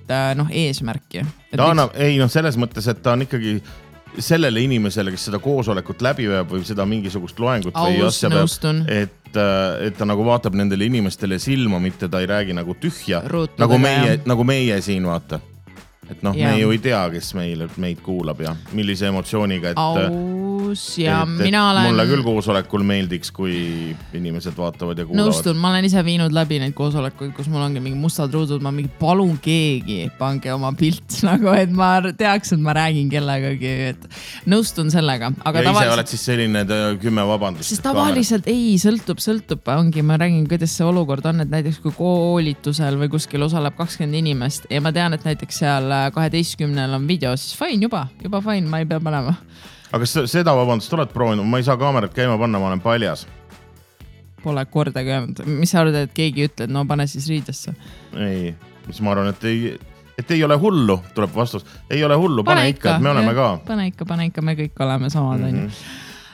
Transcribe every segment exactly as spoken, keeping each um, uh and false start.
noh, eesmärki. Ta annab, ei noh, selles mõttes, et ta on ikkagi sellele inimesele, kes seda koosolekut läbi veab või seda mingisugust loengut või asja peab, et, et ta nagu vaatab nendele inimestele silma, mitte ta ei räägi nagu tühja, nagu meie, nagu meie siin vaata. Et noh, ja. Me ju ei tea, kes meil, meid kuulab ja millise emotsiooniga, et, Aus, ja et, et mina olen... mulle küll koosolekul meeldiks, kui inimesed vaatavad ja kuulavad. Nõustun, ma olen ise viinud läbi neid koosolekuid, kus mul ongi mingi mustad ruudud, ma mingi palun keegi, pange oma pilt, nagu et ma teaks, et ma räägin kellegagi, et nõustun sellega. Aga ja tavaliselt... ise oled siis selline kümme vabandust. Sest tavaliselt ei, sõltub, sõltub, ongi, ma räägin, kuidas see olukord on, et näiteks kui koolitusel või kuskil osaleb kakskümmend inimest ja ma tean, et näiteks seal kaheteistkümnel on video, siis fine juba, juba fine, ma ei pea panema. Aga kas seda vabandust oled proovinud? Ma ei saa kaamerat käima panna, ma olen paljas. Pole kordagi öelnud. Mis sa arvad, et keegi ütled, no pane siis riidesse? Ei, mis ma arvan, et ei, et ei ole hullu, tuleb vastus. Ei ole hullu, pane, pane ikka, et me oleme ka. Pane ikka, pane ikka, me kõik oleme samad. Mm-hmm.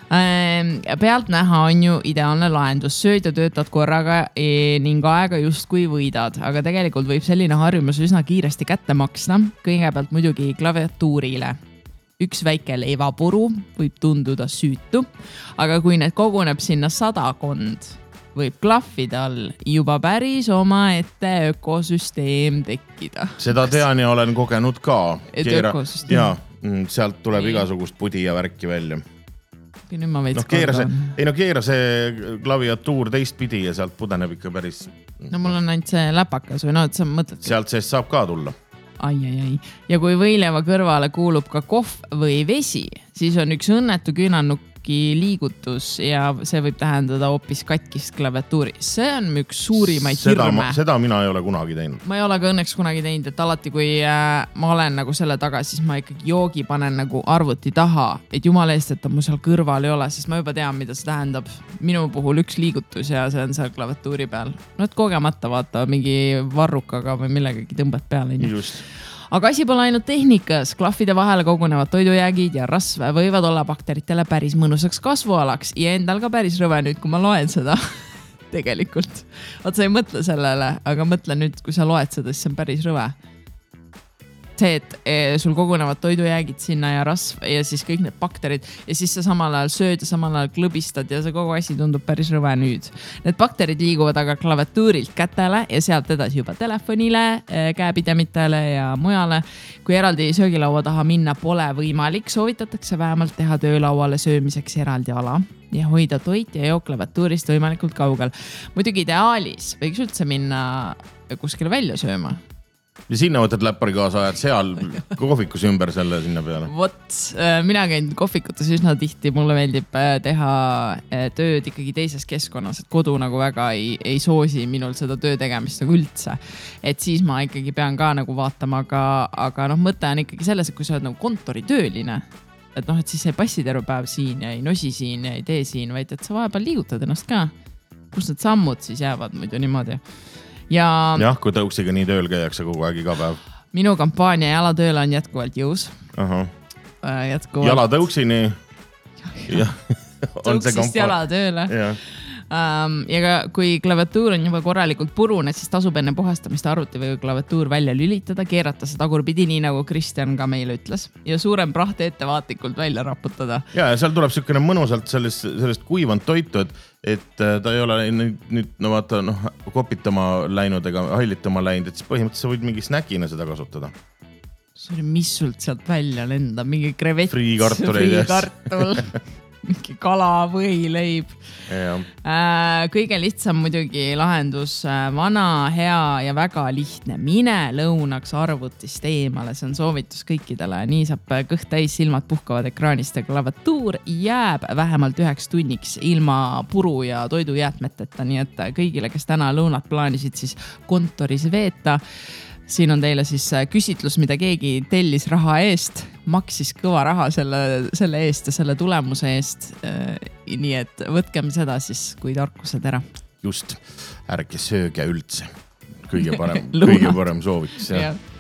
Pealt näha on ju ideaalne lahendus, sööd ja töötad korraga ning aega justkui võidad, aga tegelikult võib selline harjumus üsna kiiresti kätte maksta, kõigepealt muidugi klaviatuurile. Üks väike leivapuru võib tunduda süütu, aga kui need koguneb sinna sadakond, võib klahvida all juba päris oma ette ökosüsteem tekkida. Seda tean ja olen kogenud ka. Et Keera... ökosüsteem? Ja, sealt tuleb ei. Igasugust pudi ja värki välja. Nüüd ma veits no, keera see, ei no keera see klaviatuur teistpidi ja sealt pudeneb ikka päris... No mul on ainult see läpakas või no, et sa mõtled... Sealt seest saab ka tulla. Ai, ai, ai. Ja kui võileiva kõrvale kuulub ka kohv või vesi, siis on üks õnnetu küünannuki liigutus ja see võib tähendada hoopis katkist klaviatuuri. See on üks suurimaid seda, hirme. Seda mina ei ole kunagi teinud. Ma ei ole ka õnneks kunagi teinud, et alati kui äh, ma olen nagu selle taga, siis ma ikkagi joogi panen nagu arvuti taha, et jumala eest, et mu seal kõrval ei ole, sest ma juba tean, mida see tähendab. Minu puhul üks liigutus ja see on seal klaviatuuri peal. No et kogemata vaata mingi varrukaga või millegagi tõmbad peale. Just. Aga asi pole ainult tehnikas, klahvide vahele kogunevad toidujäägid ja rasve võivad olla bakteritele päris mõnusaks kasvualaks ja endal ka päris rõve nüüd, kui ma loen seda tegelikult. Vaat sa ei mõtle sellele, aga mõtle nüüd, kui sa loed seda, siis see on päris rõve. See, et sul kogunevad toidujäägid sinna ja rasv ja siis kõik need bakterid ja siis sa samal ajal sööd ja samal ajal klõbistad ja see kogu asi tundub päris rõve nüüd. Need bakterid liiguvad aga klaviatuurilt kätele ja sealt edasi juba telefonile, käepidemitele ja mujale. Kui eraldi söögilaua taha minna pole võimalik, soovitatakse vähemalt teha töölauale söömiseks eraldi ala ja hoida toit ja jook klaviatuurist võimalikult kaugel. Muidugi ideaalis võiks üldse minna kuskile välja sööma. Ja sinna võtad läppari kaasa ajad seal kohvikus ümber selle sinna peale. Vot, mina käin kohvikutes üsna tihti, mulle meeldib teha tööd ikkagi teises keskkonnas, et kodu nagu väga ei, ei soosi minul seda töö tegemist nagu üldse. Et siis ma ikkagi pean ka nagu vaatama, aga, aga noh, mõte on ikkagi selles, et kui sa oled nagu kontoritööline, et noh, et siis ei passi terve päev siin ja ei nosi siin ja ei tee siin, vaid et sa vahepeal liigutad ennast ka. Kus need sammud siis jäävad muidu niimoodi. Ja, jah, kui tõuksiga nii tööl käiakse kogu aeg iga päev. Minu kampaania jalatööl on jätkuvalt jõus. Aha. Jätkuvalt. Jala tõuksini. Tõuksist jalatööle. Ja. Um, ja kui klaviatuur on juba korralikult purune, siis tasub enne puhastamist arvuti või klaviatuur välja lülitada, keerata see tagurpidi, nii nagu Kristjan ka meile ütles. Ja suurem praht ettevaatlikult välja raputada. Ja, ja seal tuleb sükene mõnusalt sellest, sellest kuivant toitu, et et ta ei ole nüüd, nüüd no vaata, noh, kopitama läinud ega hallitama läinud, et siis põhimõtteliselt sa võid mingi snäkina seda kasutada. See oli, mis sult sealt välja lenda? Mingi krevett, friikartul, mingi kala või leib. Kõige lihtsam muidugi lahendus, vana, hea ja väga lihtne. Mine lõunaks arvutist eemale, see on soovitus kõikidele. Nii saab kõht täis, silmad puhkavad ekraanist ja klaviatuur jääb vähemalt üheks tunniks ilma puru ja toidujäätmeteta. Nii et kõigile, kes täna lõunat plaanisid siis kontoris veeta, siin on teile siis küsitlus, mida keegi tellis raha eest, maksis kõva raha selle, selle eest ja selle tulemuse eest. Nii et võtkem seda siis kui tarkused ära. Just, ärge sööge üldse. Kõige parem, kõige parem soovitus. Ja.